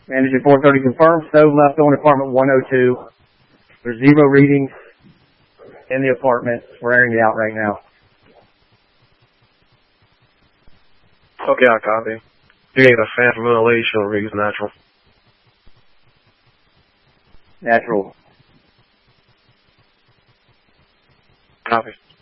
Manager 430 confirmed. Stove left on apartment 102. There's 0 readings in the apartment. We're airing it out right now. Okay, I copy. You need a phantom ventilation or reads natural. Natural. Copy.